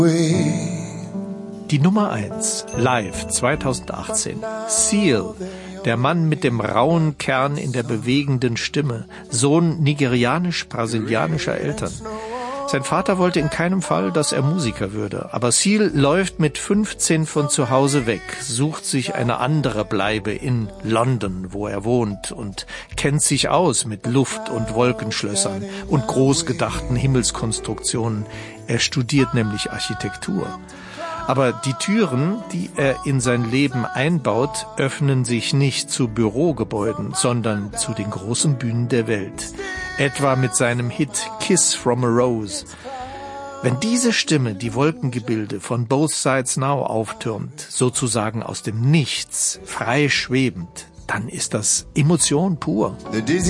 Die Nummer 1, live 2018. Seal, der Mann mit dem rauen Kern in der bewegenden Stimme, Sohn nigerianisch-brasilianischer Eltern. Sein Vater wollte in keinem Fall, dass er Musiker würde, aber Seal läuft mit 15 von zu Hause weg, sucht sich eine andere Bleibe in London, wo er wohnt, und kennt sich aus mit Luft- und Wolkenschlössern und großgedachten Himmelskonstruktionen. Er studiert nämlich Architektur. Aber die Türen, die er in sein Leben einbaut, öffnen sich nicht zu Bürogebäuden, sondern zu den großen Bühnen der Welt. Etwa mit seinem Hit Kiss from a Rose. Wenn diese Stimme die Wolkengebilde von Both Sides Now auftürmt, sozusagen aus dem Nichts, frei schwebend, dann ist das Emotion pur. The dizzy